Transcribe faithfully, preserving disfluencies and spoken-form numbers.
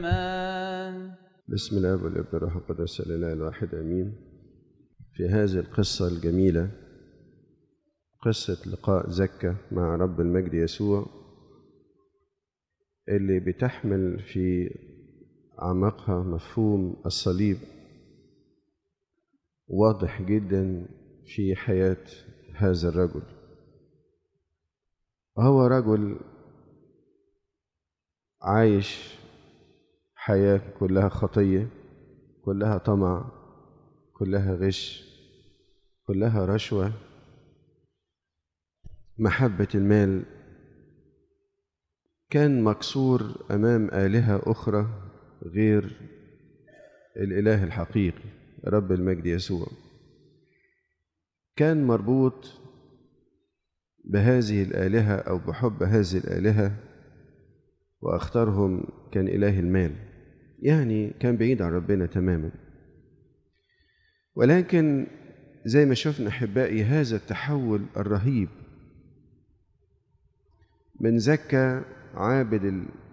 بسم الله والابن والروح القدس الإله الواحد آمين. في هذه القصة الجميلة، قصة لقاء زكا مع رب المجد يسوع، اللي بتحمل في أعماقها مفهوم الصليب واضح جدا في حياة هذا الرجل. هو رجل عايش حياة كلها خطية، كلها طمع، كلها غش، كلها رشوة، محبة المال. كان مكسور أمام آلهة أخرى غير الإله الحقيقي رب المجد يسوع. كان مربوط بهذه الآلهة أو بحب هذه الآلهة، وأختارهم كان إله المال، يعني كان بعيد عن ربنا تماما. ولكن زي ما شفنا أحبائي، هذا التحول الرهيب من زكا عابد